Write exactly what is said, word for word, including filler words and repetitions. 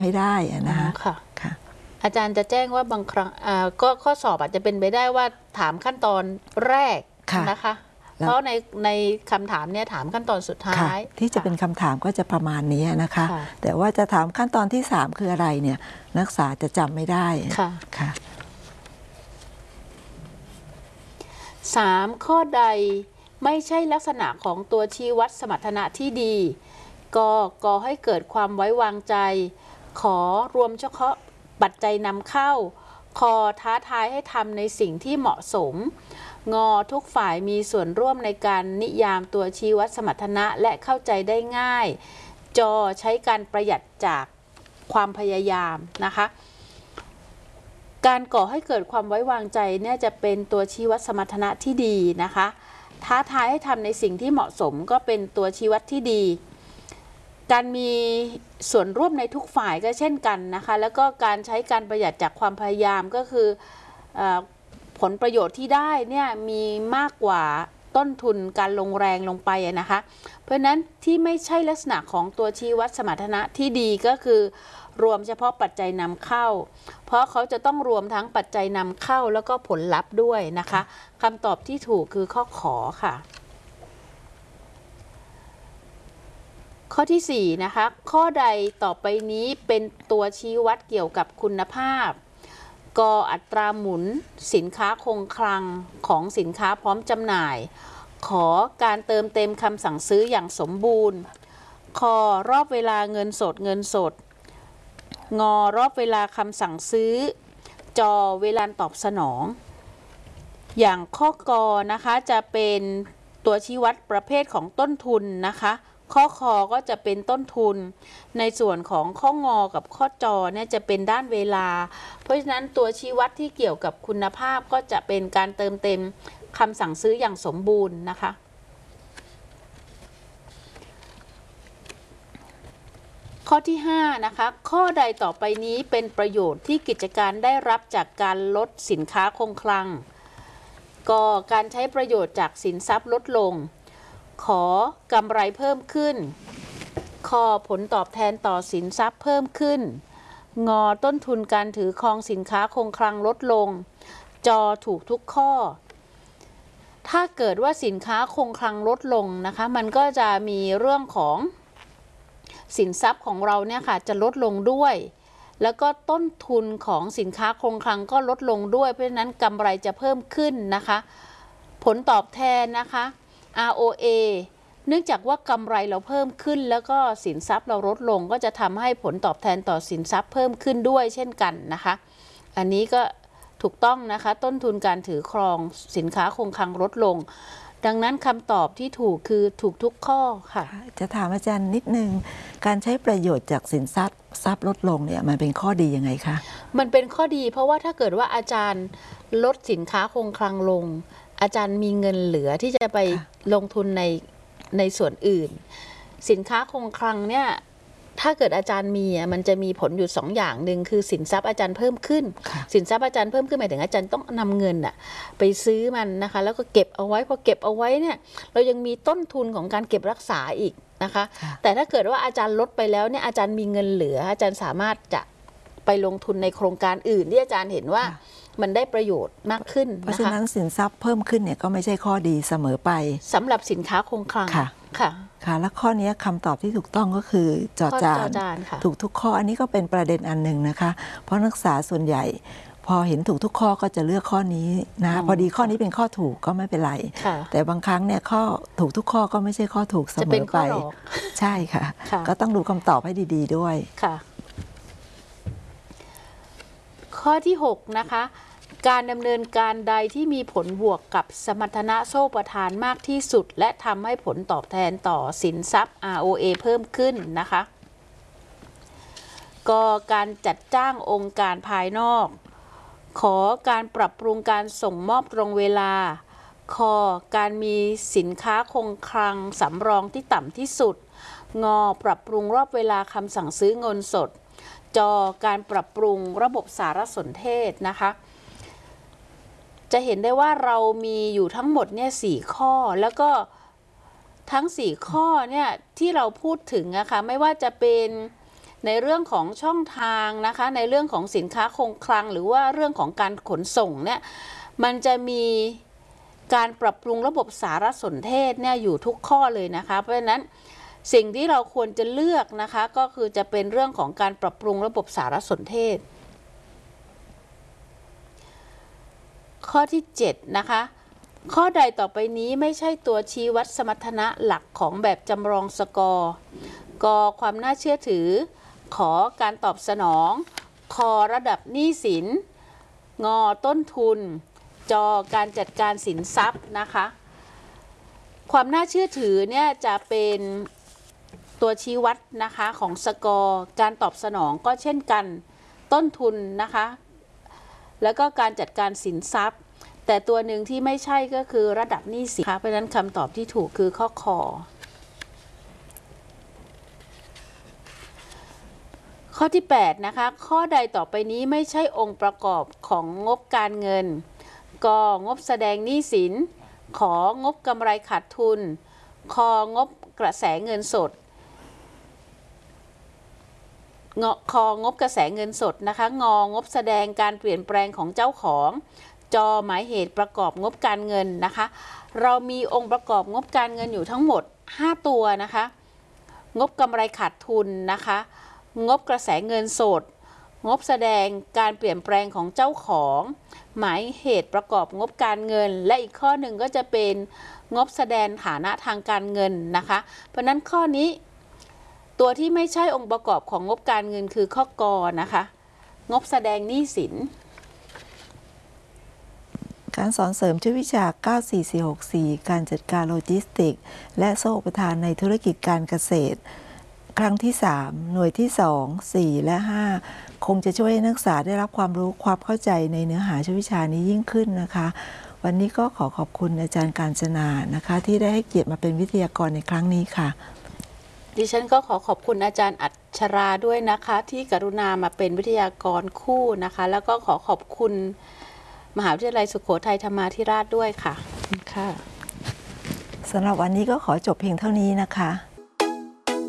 ไม่ได้นะคะค่ะค่ะอาจารย์จะแจ้งว่าบางครั้งก็ข้อสอบอาจจะเป็นไปได้ว่าถามขั้นตอนแรกนะคะเพราะในในคำถามเนี่ยถามขั้นตอนสุดท้ายที่จะเป็นคำถามก็จะประมาณนี้นะคะแต่ว่าจะถามขั้นตอนที่สามคืออะไรเนี่ยนักศึกษาจะจำไม่ได้ค่ะค่ะสามข้อใดไม่ใช่ลักษณะของตัวชี้วัดสมรรถนะที่ดีกก่อให้เกิดความไว้วางใจขอรวมเฉพาะปัจจัยนำเข้าคอท้าทายให้ทำในสิ่งที่เหมาะสมงอทุกฝ่ายมีส่วนร่วมในการนิยามตัวชี้วัดสมรรถนะและเข้าใจได้ง่ายจอใช้การประหยัดจากความพยายามนะคะการก่อให้เกิดความไว้วางใจเนี่ยจะเป็นตัวชี้วัดสมรรถนะที่ดีนะคะท้าทายให้ทำในสิ่งที่เหมาะสมก็เป็นตัวชี้วัดที่ดีการมีส่วนร่วมในทุกฝ่ายก็เช่นกันนะคะแล้วก็การใช้การประหยัดจากความพยายามก็คือผลประโยชน์ที่ได้เนี่ยมีมากกว่าต้นทุนการลงแรงลงไปนะคะเพราะฉะนั้นที่ไม่ใช่ลักษณะของตัวชี้วัดสมรรถนะที่ดีก็คือรวมเฉพาะปัจจัยนำเข้าเพราะเขาจะต้องรวมทั้งปัจจัยนำเข้าแล้วก็ผลลัพธ์ด้วยนะคะคำตอบที่ถูกคือข้อขอค่ะข้อที่สี่นะคะข้อใดต่อไปนี้เป็นตัวชี้วัดเกี่ยวกับคุณภาพกอัตราหมุนสินค้าคงคลังของสินค้าพร้อมจำหน่ายขอการเติมเต็มคำสั่งซื้ออย่างสมบูรณ์คอรอบเวลาเงินสดเงินสดงอรอบเวลาคำสั่งซื้อจอเวลาตอบสนองอย่างข้อกอนะคะจะเป็นตัวชี้วัดประเภทของต้นทุนนะคะข้อคอก็จะเป็นต้นทุนในส่วนของข้องอกับข้อจอเนี่ยจะเป็นด้านเวลาเพราะฉะนั้นตัวชี้วัดที่เกี่ยวกับคุณภาพก็จะเป็นการเติมเต็มคำสั่งซื้ออย่างสมบูรณ์นะคะข้อที่ห้านะคะข้อใดต่อไปนี้เป็นประโยชน์ที่กิจการได้รับจากการลดสินค้าคงคลังกการใช้ประโยชน์จากสินทรัพย์ลดลงขอกำไรเพิ่มขึ้นคอผลตอบแทนต่อสินทรัพย์เพิ่มขึ้นงอต้นทุนการถือครองสินค้าคงคลังลดลงจอถูกทุกข้อถ้าเกิดว่าสินค้าคงคลังลดลงนะคะมันก็จะมีเรื่องของสินทรัพย์ของเราเนี่ยค่ะจะลดลงด้วยแล้วก็ต้นทุนของสินค้าคงคลังก็ลดลงด้วยเพราะฉะนั้นกำไรจะเพิ่มขึ้นนะคะผลตอบแทนนะคะ อาร์ โอ เอ เนื่องจากว่ากำไรเราเพิ่มขึ้นแล้วก็สินทรัพย์เราลดลงก็จะทำให้ผลตอบแทนต่อสินทรัพย์เพิ่มขึ้นด้วยเช่นกันนะคะอันนี้ก็ถูกต้องนะคะต้นทุนการถือครองสินค้าคงคลังลดลงดังนั้นคำตอบที่ถูกคือถูกทุกข้อค่ะจะถามอาจารย์นิดนึงการใช้ประโยชน์จากสินทรัพย์ทรัพย์ลดลงเนี่ยมันเป็นข้อดียังไงคะมันเป็นข้อดีเพราะว่าถ้าเกิดว่าอาจารย์ลดสินค้าคงคลังลงอาจารย์มีเงินเหลือที่จะไปลงทุนในในส่วนอื่นสินค้าคงคลังเนี่ยถ้าเกิดอาจารย์มีมันจะมีผลอยู่สองอย่างหนึ่งคือสินทรัพย์อาจารย์เพิ่มขึ้นสินทรัพย์อาจารย์เพิ่มขึ้นหมายถึงอาจารย์ต้องนำเงินอะไปซื้อมันนะคะแล้วก็เก็บเอาไว้พอเก็บเอาไว้เนี่ยเรายังมีต้นทุนของการเก็บรักษาอีกนะคะแต่ถ้าเกิดว่าอาจารย์ลดไปแล้วเนี่ยอาจารย์มีเงินเหลืออาจารย์สามารถจะไปลงทุนในโครงการอื่นที่อาจารย์เห็นว่ามันได้ประโยชน์มากขึ้นเพราะฉะนั้นสินทรัพย์เพิ่มขึ้นเนี่ยก็ไม่ใช่ข้อดีเสมอไปสำหรับสินค้าคงคลังค่ะค่ะค่ะและข้อนี้คำตอบที่ถูกต้องก็คือจอจานถูกทุกข้ออันนี้ก็เป็นประเด็นอันหนึ่งนะคะเพราะนักศึกษาส่วนใหญ่พอเห็นถูกทุกข้อก็จะเลือกข้อนี้นะพอดีข้อนี้เป็นข้อถูกก็ไม่เป็นไรแต่บางครั้งเนี่ยข้อถูกทุกข้อก็ไม่ใช่ข้อถูกเสมอไปใช่ค่ะก็ต้องดูคำตอบให้ดีๆด้วยค่ะข้อที่หกนะคะการดำเนินการใดที่มีผลบวกกับสมรรถนะโซ่ประทานมากที่สุดและทำให้ผลตอบแทนต่อสินทรัพย์ อาร์ โอ เอ เพิ่มขึ้นนะคะกการจัดจ้างองค์การภายนอกขอการปรับปรุงการส่งมอบตรงเวลาคอการมีสินค้าคงคลังสำรองที่ต่ำที่สุดงอปรับปรุงรอบเวลาคำสั่งซื้อเงินสดจอการปรับปรุงระบบสารสนเทศนะคะจะเห็นได้ว่าเรามีอยู่ทั้งหมดเนี่ยสี่ข้อแล้วก็ทั้งสี่ข้อเนี่ยที่เราพูดถึงอะค่ะไม่ว่าจะเป็นในเรื่องของช่องทางนะคะในเรื่องของสินค้าคงคลังหรือว่าเรื่องของการขนส่งเนี่ยมันจะมีการปรับปรุงระบบสารสนเทศเนี่ยอยู่ทุกข้อเลยนะคะเพราะฉะนั้นสิ่งที่เราควรจะเลือกนะคะก็คือจะเป็นเรื่องของการปรับปรุงระบบสารสนเทศข้อที่เจ็ดนะคะข้อใดต่อไปนี้ไม่ใช่ตัวชี้วัดสมรรถนะหลักของแบบจำลองสกอร์กความน่าเชื่อถือขอการตอบสนองคอระดับหนี้สินงอต้นทุนจอการจัดการสินทรัพย์นะคะความน่าเชื่อถือเนี่ยจะเป็นตัวชี้วัดนะคะของสกอร์การตอบสนองก็เช่นกันต้นทุนนะคะแล้วก็การจัดการสินทรัพย์แต่ตัวหนึ่งที่ไม่ใช่ก็คือระดับหนี้สินเพราะฉะนั้นคำตอบที่ถูกคือข้อคอข้อที่แปดนะคะข้อใดต่อไปนี้ไม่ใช่องค์ประกอบของงบการเงินกงบแสดงหนี้สินของบกำไรขาดทุนของบกระแสเงินสดงของบกระแสเงินสดนะคะงงบแสดงการเปลี่ยนแปลงของเจ้าของจอหมายเหตุประกอบงบการเงินนะคะเรามีองค์ประกอบงบการเงินอยู่ทั้งหมดห้าตัวนะคะงบกำไรขาดทุนนะคะงบกระแสเงินสดงบแสดงการเปลี่ยนแปลงของเจ้าของหมายเหตุประกอบงบการเงินและอีกข้อหนึ่งก็จะเป็นงบแสดงฐานะทางการเงินนะคะเพราะนั้นข้อนี้ตัวที่ไม่ใช่องค์ประกอบของงบการเงินคือข้อกอนะคะงบแสดงหนี้สินการสอนเสริมชื่อวิชา เก้า สี่ สี่ หก สี่ การจัดการโลจิสติกส์และโซ่อุปทานในธุรกิจการเกษตรครั้งที่สามหน่วยที่สอง สี่ และห้าคงจะช่วยให้นักศึกษาได้รับความรู้ความเข้าใจในเนื้อหาชื่อวิชานี้ยิ่งขึ้นนะคะวันนี้ก็ขอขอบคุณอาจารย์กาญจนานะคะที่ได้ให้เกียรติมาเป็นวิทยากรในครั้งนี้ค่ะดิฉันก็ขอขอบคุณอาจารย์อัชราด้วยนะคะที่กรุณามาเป็นวิทยากรคู่นะคะแล้วก็ขอขอบคุณมหาวิทยาลัยสุโขทัยธรรมาธิราชด้วยค่ะค่ะสำหรับวันนี้ก็ขอจบเพียงเท่านี้นะคะ